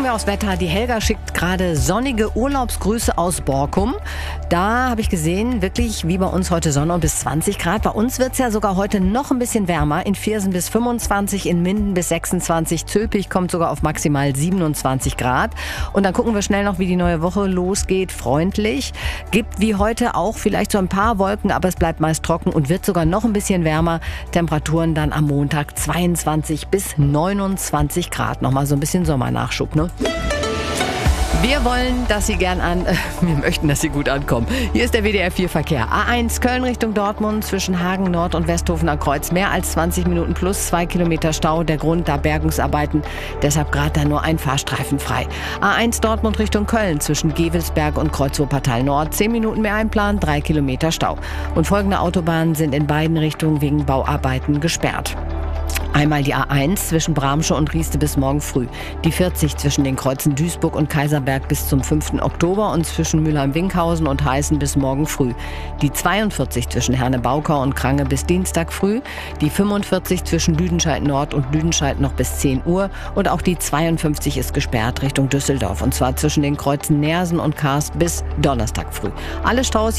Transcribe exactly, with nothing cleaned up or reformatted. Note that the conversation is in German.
wir aufs Wetter. Die Helga schickt gerade sonnige Urlaubsgrüße aus Borkum. Da habe ich gesehen, wirklich wie bei uns heute Sonne und bis zwanzig Grad. Bei uns wird es ja sogar heute noch ein bisschen wärmer. In Viersen bis fünfundzwanzig, in Minden bis sechsundzwanzig. Zülpich kommt sogar auf maximal siebenundzwanzig Grad. Und dann gucken wir schnell noch, wie die neue Woche losgeht. Freundlich. Gibt wie heute auch vielleicht so ein paar Wolken, aber es bleibt meist trocken und wird sogar noch ein bisschen wärmer. Temperaturen dann am Montag zweiundzwanzig bis neunundzwanzig Grad. Nochmal so ein bisschen Sommernachschub, ne? Wir wollen, dass Sie gern an, äh, wir möchten, dass Sie gut ankommen. Hier ist der W D R vier Verkehr. A eins Köln Richtung Dortmund zwischen Hagen Nord und Westhofener Kreuz. Mehr als zwanzig Minuten plus zwei Kilometer Stau. Der Grund, da Bergungsarbeiten. Deshalb gerade da nur ein Fahrstreifen frei. A eins Dortmund Richtung Köln zwischen Gevelsberg und Kreuz Wuppertal Nord. zehn Minuten mehr Einplan, drei Kilometer Stau. Und folgende Autobahnen sind in beiden Richtungen wegen Bauarbeiten gesperrt. Einmal die A eins zwischen Bramsche und Rieste bis morgen früh. Die vierzig zwischen den Kreuzen Duisburg und Kaiserberg bis zum fünften Oktober und zwischen Mülheim-Winkhausen und Heißen bis morgen früh. Die zweiundvierzig zwischen Herne-Baukau und Krange bis Dienstag früh. Die fünfundvierzig zwischen Lüdenscheid Nord und Lüdenscheid noch bis zehn Uhr. Und auch die zweiundfünfzig ist gesperrt Richtung Düsseldorf. Und zwar zwischen den Kreuzen Neersen und Karst bis Donnerstag früh. Alle Staus